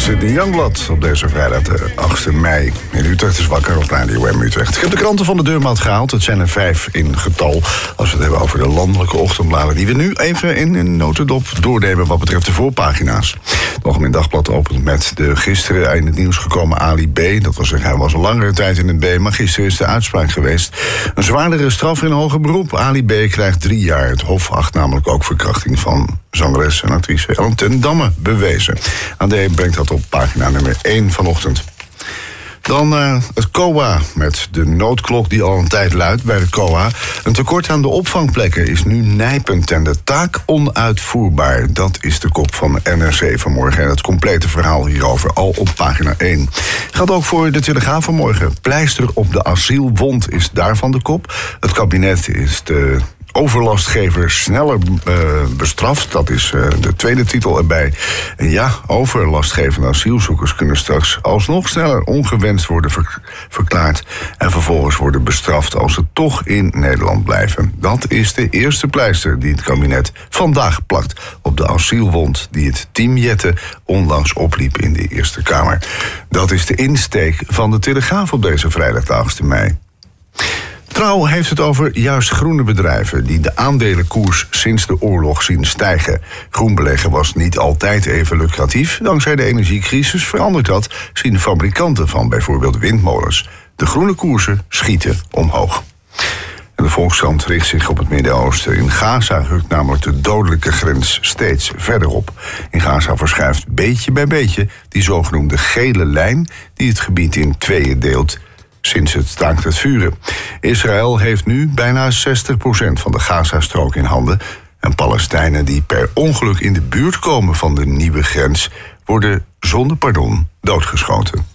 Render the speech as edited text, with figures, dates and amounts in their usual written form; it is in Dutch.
Sydney Youngblood op deze vrijdag de 8e mei. In Utrecht is wakker op Radio M Utrecht. Ik heb de kranten van de deurmat gehaald. Het zijn er 5 in getal. Als we het hebben over de landelijke ochtendbladen, die we nu even in een notendop doornemen wat betreft de voorpagina's. Het Algemeen Dagblad opent met de gisteren in het nieuws gekomen Ali B. Dat wil zeggen, hij was al langere tijd in het B, maar gisteren is de uitspraak geweest. Een zwaardere straf in hoger beroep. Ali B. krijgt 3 jaar. Het Hof acht namelijk ook verkrachting van zangeres en actrice Ellen ten Damme bewezen. AD brengt dat op pagina nummer 1 vanochtend. Dan het COA met de noodklok die al een tijd luidt bij het COA. Een tekort aan de opvangplekken is nu nijpend en de taak onuitvoerbaar. Dat is de kop van NRC vanmorgen. En het complete verhaal hierover al op pagina 1. Gaat ook voor de Telegraaf vanmorgen. Pleister op de asielwond is daarvan de kop. Het kabinet is de overlastgever sneller bestraft. Dat is de tweede titel erbij. En ja, overlastgevende asielzoekers kunnen straks alsnog sneller ongewenst worden verklaard en vervolgens worden bestraft als ze toch in Nederland blijven. Dat is de eerste pleister die het kabinet vandaag plakt op de asielwond die het team Jette onlangs opliep in de Eerste Kamer. Dat is de insteek van de Telegraaf op deze vrijdag de 8e mei. Trouw heeft het over juist groene bedrijven die de aandelenkoers sinds de oorlog zien stijgen. Groen beleggen was niet altijd even lucratief. Dankzij de energiecrisis verandert dat, zien fabrikanten van bijvoorbeeld windmolens. De groene koersen schieten omhoog. En de Volkskrant richt zich op het Midden-Oosten. In Gaza rukt namelijk de dodelijke grens steeds verder op. In Gaza verschuift beetje bij beetje die zogenoemde gele lijn die het gebied in tweeën deelt sinds het staakt het vuren. Israël heeft nu bijna 60% van de Gazastrook in handen. En Palestijnen die per ongeluk in de buurt komen van de nieuwe grens worden zonder pardon doodgeschoten.